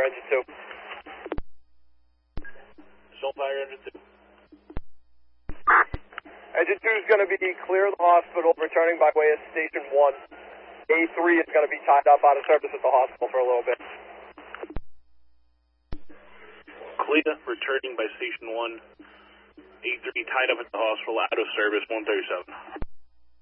engine 2. Soulfire engine 2. Engine 2 is going to be clear of the hospital, returning by way of Station 1. A3 is going to be tied up out of service at the hospital for a little bit. Clear, returning by Station 1. A3 tied up at the hospital, out of service, 137.